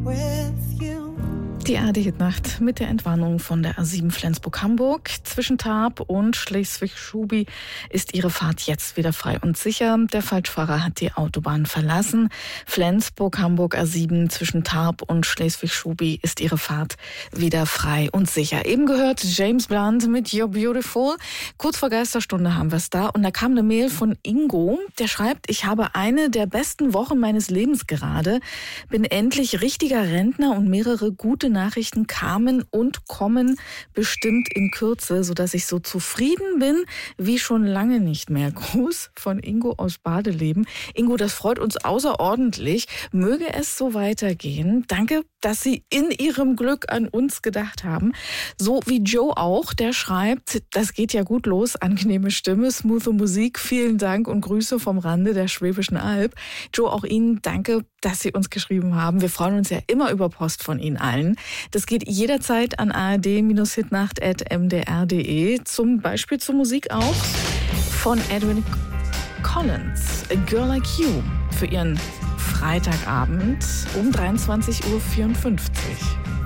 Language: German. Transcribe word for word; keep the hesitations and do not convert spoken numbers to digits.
Die A R D-Hitnacht mit der Entwarnung von der A sieben Flensburg-Hamburg. Zwischen Tarp und Schleswig-Schubi ist ihre Fahrt jetzt wieder frei und sicher. Der Falschfahrer hat die Autobahn verlassen. Flensburg-Hamburg A sieben zwischen Tarp und Schleswig-Schubi ist ihre Fahrt wieder frei und sicher. Eben gehört James Blunt mit You're Beautiful. Kurz vor Geisterstunde haben wir es da. Und da kam eine Mail von Ingo, der schreibt: Ich habe eine der besten Wochen meines Lebens gerade. Bin endlich richtiger Rentner und mehrere gute Nachrichten kamen und kommen bestimmt in Kürze, sodass ich so zufrieden bin wie schon lange nicht mehr. Gruß von Ingo aus Badeleben. Ingo, das freut uns außerordentlich. Möge es so weitergehen. Danke, dass Sie in Ihrem Glück an uns gedacht haben. So wie Joe auch, der schreibt: Das geht ja gut los. Angenehme Stimme, smoothe Musik. Vielen Dank und Grüße vom Rande der Schwäbischen Alb. Joe, auch Ihnen danke, dass Sie uns geschrieben haben. Wir freuen uns ja immer über Post von Ihnen allen. Das geht jederzeit an a r d hitnacht at m d r punkt d e. Zum Beispiel zur Musik auch von Edwin Collins, A Girl Like You, für Ihren Freitagabend um dreiundzwanzig Uhr vierundfünfzig.